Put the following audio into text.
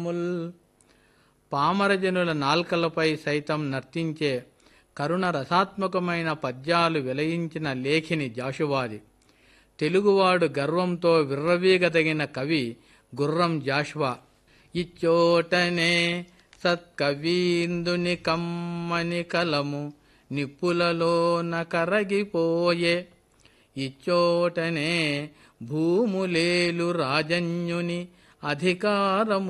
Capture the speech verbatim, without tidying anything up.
ముల్ పామరజనుల నాల్కలపై సైతం నర్తించే కరుణ రసాత్మకమైన పద్యాలు వెలయించిన లేఖిని జాషువాది. తెలుగువాడు గర్వంతో విర్రవీగదగిన కవి గుర్రం జాషువా. ఇచ్చోటనే సత్కవీందుని కమ్మని కలము నిప్పులలోన కరగిపోయే, ఇచ్చోటనే భూములేలు రాజన్యుని అధికారము